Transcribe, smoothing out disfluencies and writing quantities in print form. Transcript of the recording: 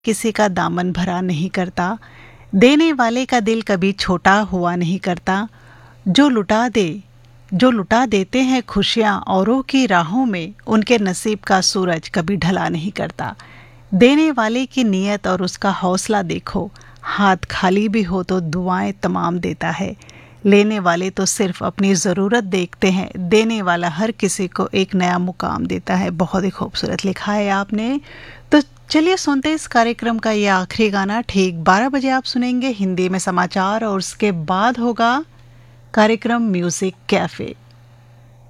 किसी का दामन भरा नहीं करता, देने वाले का दिल कभी छोटा हुआ नहीं करता। जो लुटा देते हैं खुशियाँ औरों की राहों में, उनके नसीब का सूरज कभी ढला नहीं करता। देने वाले की नीयत और उसका हौसला देखो, हाथ खाली भी हो तो दुआएं तमाम देता है। लेने वाले तो सिर्फ अपनी ज़रूरत देखते हैं, देने वाला हर किसी को एक नया मुकाम देता है। बहुत ही खूबसूरत लिखा है आपने। तो चलिए सुनते हैं इस कार्यक्रम का ये आखिरी गाना। ठीक 12 बजे आप सुनेंगे हिंदी में समाचार और उसके बाद होगा कार्यक्रम म्यूजिक कैफे।